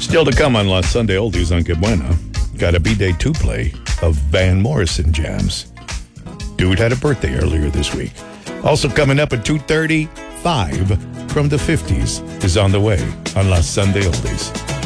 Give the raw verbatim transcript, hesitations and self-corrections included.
Still to come on Last Sunday Oldies on Que Buena. Got a B-Day two play of Van Morrison jams. Dude had a birthday earlier this week. Also coming up at two thirty, Five from the fifties is on the way on Last Sunday Oldies.